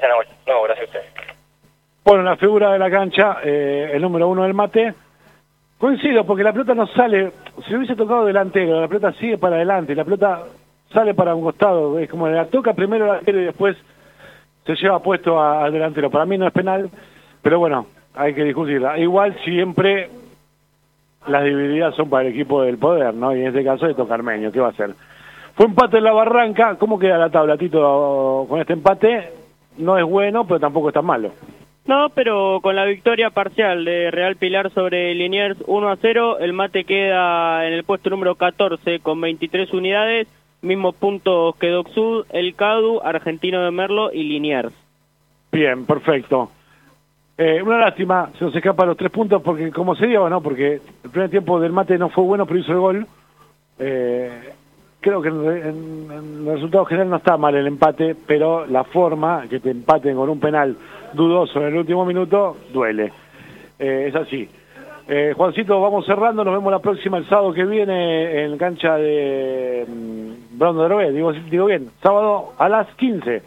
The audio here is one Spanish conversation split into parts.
Gracias, Nahuel. No, gracias a usted. Bueno, la figura de la cancha, el número 1 del Mate. Coincido, porque la pelota no sale, si lo hubiese tocado delantero, la pelota sigue para adelante, la pelota sale para un costado, es como la toca primero el arquero y después se lleva puesto al delantero. Para mí no es penal, pero bueno, hay que discutirla. Igual siempre las divididas son para el equipo del poder, ¿no? Y en este caso le toca a Armenio, ¿qué va a hacer? Fue empate en la Barranca. ¿Cómo queda la tabla, Tito, con este empate? No es bueno, pero tampoco es tan malo. No, pero con la victoria parcial de Real Pilar sobre Liniers 1-0, el Mate queda en el puesto número 14 con 23 unidades, mismos puntos que Doc Sud, El Cadu, Argentino de Merlo y Liniers. Bien, perfecto. Una lástima, se nos escapan los 3 puntos, porque como se dio, ¿no? Porque el primer tiempo del Mate no fue bueno, pero hizo el gol. Creo que en el resultado general no está mal el empate, pero la forma que te empaten con un penal dudoso en el último minuto duele. Es así. Juancito, vamos cerrando, nos vemos la próxima el sábado que viene en cancha de Brown de Drogué, digo bien, sábado a las 15.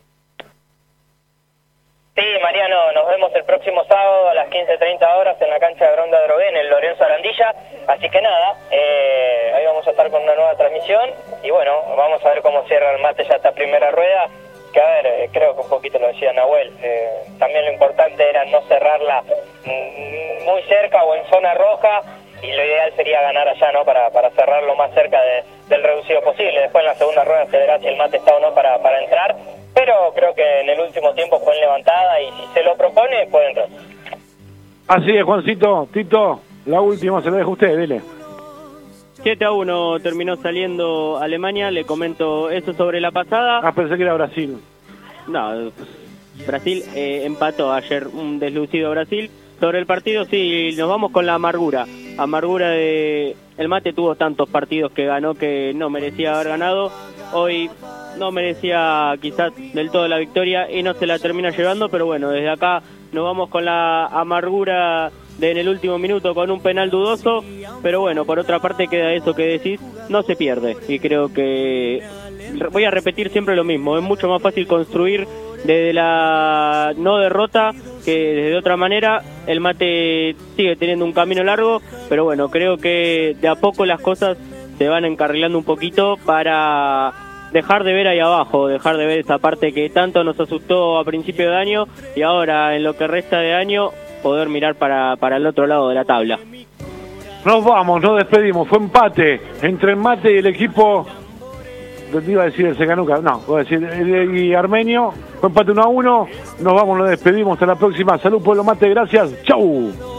Sí, Mariano, nos vemos el próximo sábado a las 15:30 horas en la cancha de Brown de Drogué, en el Lorenzo Arandilla. Así que nada, ahí vamos a estar con una nueva transmisión y bueno, vamos a ver cómo cierra el Mate ya esta primera rueda. Que a ver, creo que un poquito lo decía Nahuel, también lo importante era no cerrarla muy cerca o en zona roja, y lo ideal sería ganar allá, ¿no? Para cerrarlo más cerca del reducido posible. Después en la segunda rueda se verá si el Mate está o no para entrar, pero creo que en el último tiempo fue en levantada y si se lo propone puede entrar. Así es, Juancito. Tito, la última se la dejo a usted, dile. 7-1 terminó saliendo Alemania, le comento eso sobre la pasada. Pensé que era Brasil. No, Brasil empató ayer, un deslucido Brasil. Sobre el partido, sí, nos vamos con la amargura. Amargura de... El Mate tuvo tantos partidos que ganó que no merecía haber ganado. Hoy no merecía quizás del todo la victoria y no se la termina llevando, pero bueno, desde acá nos vamos con la amargura de en el último minuto con un penal dudoso, pero bueno, por otra parte queda eso que decís, no se pierde, y creo que voy a repetir siempre lo mismo, es mucho más fácil construir desde la no derrota que desde otra manera. El Mate sigue teniendo un camino largo, pero bueno, creo que de a poco las cosas se van encarrilando un poquito para dejar de ver ahí abajo, dejar de ver esa parte que tanto nos asustó a principio de año y ahora en lo que resta de año poder mirar para el otro lado de la tabla. Nos vamos, nos despedimos. Fue empate entre el Mate y el equipo, iba a decir el Secanuca, no, voy a decir y Armenio. Fue empate 1-1. Nos vamos, nos despedimos. Hasta la próxima. Salud, pueblo Mate. Gracias. Chau.